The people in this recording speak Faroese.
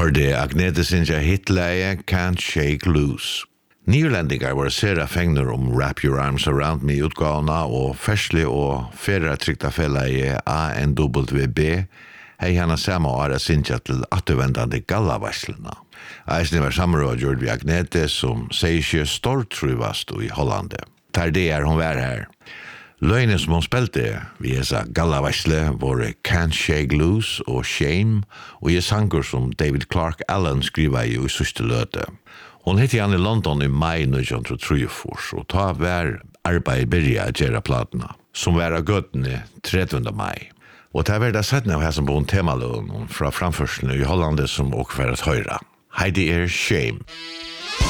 hørte Agnete Sinja hitleie Can't Shake Loose. Nyrlendingar var sera fengner Wrap Your Arms Around Me utgavna og ferslig og færre trykta felleie ANWB hei hana samme åra Sinja til attuvendande gallavaislena. Eisne var samråd gjord vi Agnete som sier ikke stortruvast i Hollande. Der det hun var her. Løgene som hun spelte vi sa gallavaisle var Can't Shake Loose og Shame og i sanger som David Clark Allen skriva i siste løte. Hon hittade han i London i maj 1903 og ta var arbeid byrja å gjøre platena, som var av gøttene 30. maj. Og det var det settene av hæsen på en temaløn fra framførselen i Hollande som også var et høyre. Heidi Shame.